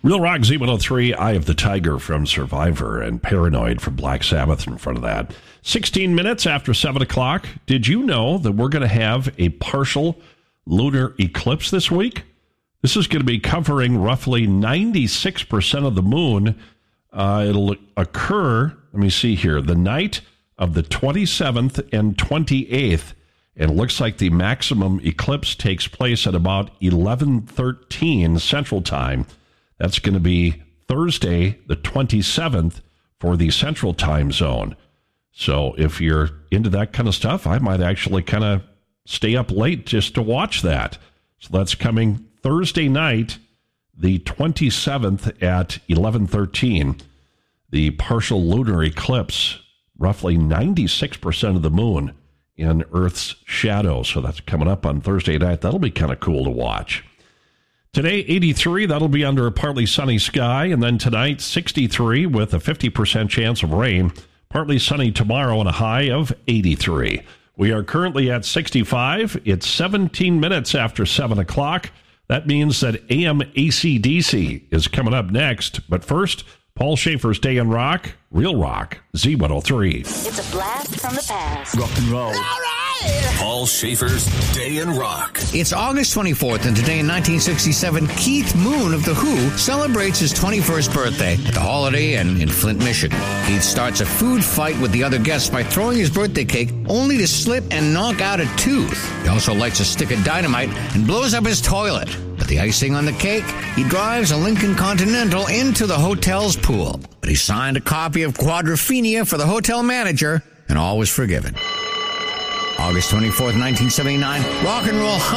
Real Rock Z103, Eye of the Tiger from Survivor, and Paranoid from Black Sabbath in front of that. 16 minutes after 7 o'clock. Did you know that we're going to have a partial lunar eclipse this week? This is going to be covering roughly 96% of the moon. It'll occur, let me see here, the night of the 27th and 28th. And it looks like the maximum eclipse takes place at about 11:13 Central Time. That's going to be Thursday, the 27th, for the Central Time Zone. So if you're into that kind of stuff, I might actually kind of stay up late just to watch that. So that's coming Thursday night, the 27th at 11:13. The partial lunar eclipse, roughly 96% of the moon in Earth's shadow. So that's coming up on Thursday night. That'll be kind of cool to watch. Today, 83, that'll be under a partly sunny sky. And then tonight, 63 with a 50% chance of rain. Partly sunny tomorrow and a high of 83. We are currently at 65. It's 17 minutes after 7 o'clock. That means that AM AC/DC is coming up next. But first, Paul Schaefer's Day in Rock, Real Rock, Z103. It's a blast from the past. Rock and roll. All right. Paul Schaefer's Day in Rock. It's August 24th, and today in 1967, Keith Moon of The Who celebrates his 21st birthday at the Holiday Inn in Flint, Michigan. Keith starts a food fight with the other guests by throwing his birthday cake only to slip and knock out a tooth. He also lights a stick of dynamite and blows up his toilet. But the icing on the cake, he drives a Lincoln Continental into the hotel's pool. But he signed a copy of Quadrophenia for the hotel manager, and all was forgiven. August 24th, 1979, rock and roll